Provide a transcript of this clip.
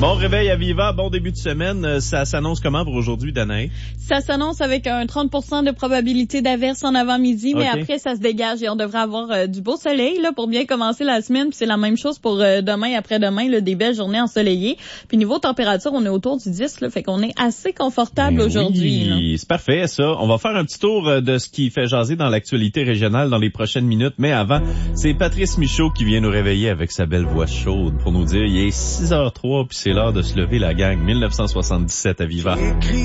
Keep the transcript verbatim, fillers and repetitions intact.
Bon réveil à Viva, bon début de semaine. Ça s'annonce comment pour aujourd'hui, Danae? Ça s'annonce avec un trente pour cent de probabilité d'averse en avant-midi, mais okay. après, ça se dégage et on devrait avoir euh, du beau soleil là pour bien commencer la semaine. Puis c'est la même chose pour euh, demain et après-demain, là, des belles journées ensoleillées. Puis niveau température, on est autour du dix, là, fait qu'on est assez confortable ben aujourd'hui. Oui, c'est parfait ça. On va faire un petit tour de ce qui fait jaser dans l'actualité régionale dans les prochaines minutes. Mais avant, c'est Patrice Michaud qui vient nous réveiller avec sa belle voix chaude pour nous dire il est six heures zéro trois puis c'est l'heure de se lever la gang. mille neuf cent soixante-dix-sept à Viva.